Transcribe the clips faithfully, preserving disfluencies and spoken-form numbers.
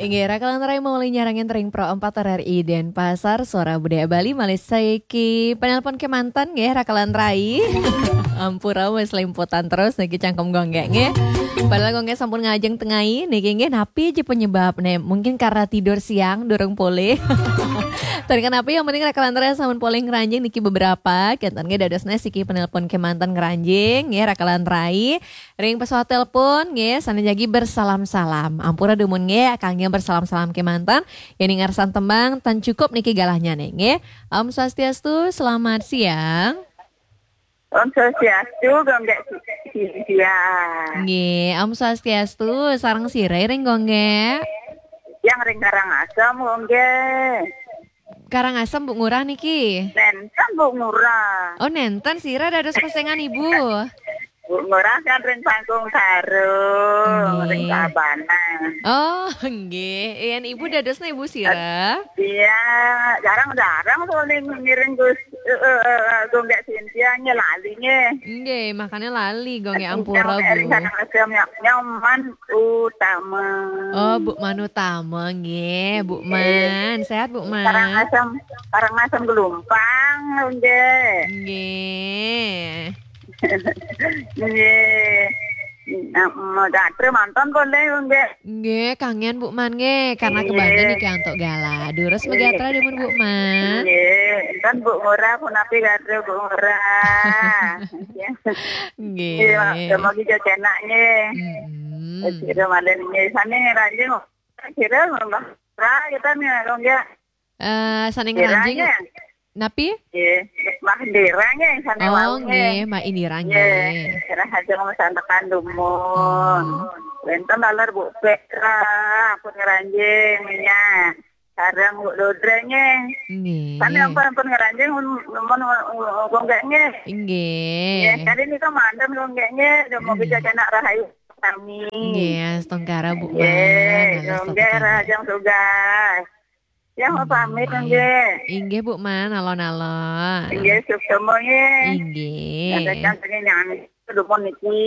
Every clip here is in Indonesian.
Inggih rakalan rai mulai nyarangin tering pro empat R R I Denpasar Suara Budaya Bali Malaysia ki penelpon ke mantan nggih rakalan rai. Ampura wis limputan terus niki cangkem gonggeng nggih. Padahal gonggeng sampun ngajeng tengahi niki nggih napi aja penyebabnya. Mungkin karena tidur siang durung pulih. Tadi kenapa yang penting rakalan rai sampun pulih ngeranjing niki beberapa kentan nggih dadosna siki penelpon ke mantan ngeranjing nggih rakalan rai. Ring pesawat telepon nggih sanajagi bersalam-salam. Ampura dumun nggih kangge bersalam-salam ke mantan yang ngarsan tembang tan cukup niki galahnya nggih. Om Swastiastu, selamat siang. Om Swastiastu, gonggek siang. Nggih, Om Swastiastu, sareng sire ring gonggek. Yang ring Karangasem gonggek. Karangasem Bu Ngurah niki. Nenten Bu Ngurah. Oh nenten sira dados pesengan Ibu. Bu Ngurah kan ring Panggung Tarung, ring Sabana. Oh, nggih. Yen Ibu dadosna Ibu sira. Iya, jarang-jarang soalnya ngiring Gus gonggek Sintia lali nge. Nggih, makanya lali gonggek Ampura Bu. Ring Karangasem nyaman utama. Oh, Bu Man utama nggih, Bu Man. Sehat Bu Man. Karangasem, Karangasem Gelumpang nggih. Nggih. Nggih. Nah, mau datang mantan boleh nggih. Nggih, kangen Bu Man nggih, karena kebanggaan iki antuk gala. Durus megatra demun Bu Man. Nggih, kan Bu Ngurah pun api gatre Bu Ngurah. Nggih. Nggih, mau kita cenaknya. Heeh. Kira malen nggih sane ranjing. Kira ngomong kita nih nggih. Eh, saning ranjing. Napi? Nggih, mah ndiranya sane Oh, nggih, Mbak Indira nggih. Kira hasil masantakan dumun. Lenten dalar Bu Petra, pun ngeranjing minyak. Sarang Bu Dodrenya. Nggih. Kan yang pun ngeranjing mun gonggeknya. Nggih. Ya, kali ini kan mandem gonggeknya, udah mau bisa kena rahayu kami. Nggih, setengkara Bu Man. Nggih, gonggek rajang tugas. Ya mau pamit nggih. Inggih Bu Man, alon-alon. Nggih, semuanya. Inggih. Ada kan pengen nyanyi dupon niki.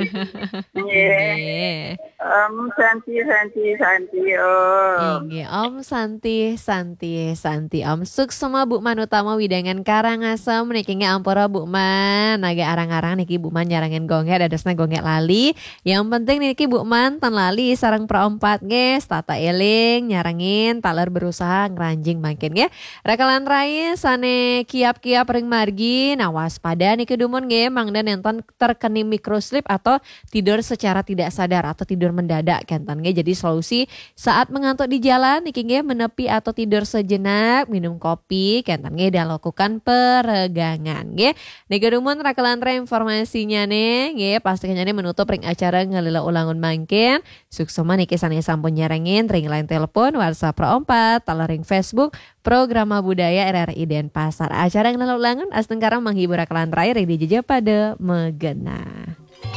Nggih. Om Santi Santi Santi oh. Inggih, Om Santi Santi Santi Om suksema Bu Man utama widangan Karangasem niki nge ampura Bu Man. Naga arang-arang niki Bu Man nyarangin gonggek dadosna gonggek lali. Yang penting niki Bu Man tan lali sareng praompat nge tata eling nyarangin taler berusaha ngeranjing mangkin nge. Rekalan rai sane kiap-kiap ring margi nah waspada niki dumun nge mangda nenten terkeni microslip atau tidur secara tidak sadar atau tidur mendadak kentan nge. Jadi solusi saat mengantuk di jalan niki nge menepi atau tidur sejenak minum kopi kentan nge dan lakukan peregangan nge. Niki dumun rakalan rai informasinya nih nge pastinya nih menutup ring acara ngelila ulangun mangkin. Suksema niki sane sampun nyarengin ring line telepon WhatsApp pro empat ring Facebook Programa Budaya R R I Denpasar. Acara ngelila ulangun astengkarang menghibur rakalan rai ring dijejak pada megena.